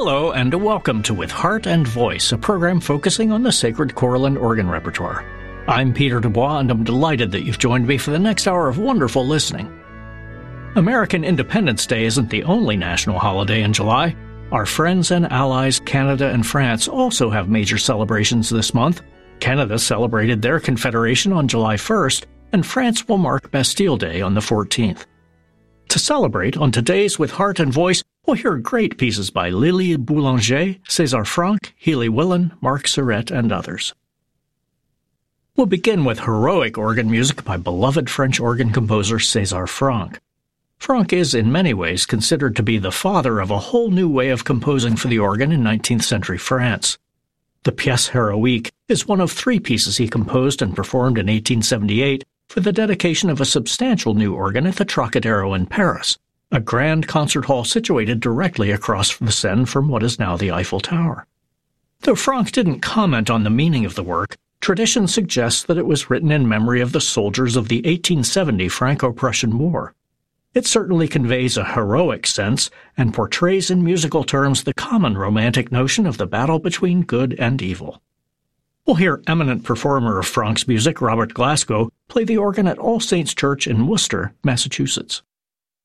Hello and welcome to With Heart and Voice, a program focusing on the sacred choral and organ repertoire. I'm Peter Dubois and I'm delighted that you've joined me for the next hour of wonderful listening. American Independence Day isn't the only national holiday in July. Our friends and allies Canada and France also have major celebrations this month. Canada celebrated their Confederation on July 1st, and France will mark Bastille Day on the 14th. To celebrate, on today's With Heart and Voice, we'll hear great pieces by Lily Boulanger, César Franck, Healy Willan, Marc Surette, and others. We'll begin with heroic organ music by beloved French organ composer César Franck. Franck is in many ways considered to be the father of a whole new way of composing for the organ in 19th century France. The Pièce Héroïque is one of three pieces he composed and performed in 1878 for the dedication of a substantial new organ at the Trocadero in Paris, a grand concert hall situated directly across the Seine from what is now the Eiffel Tower. Though Franck didn't comment on the meaning of the work, tradition suggests that it was written in memory of the soldiers of the 1870 Franco-Prussian War. It certainly conveys a heroic sense and portrays in musical terms the common romantic notion of the battle between good and evil. We'll hear eminent performer of Franck's music, Robert Glasgow, play the organ at All Saints Church in Worcester, Massachusetts.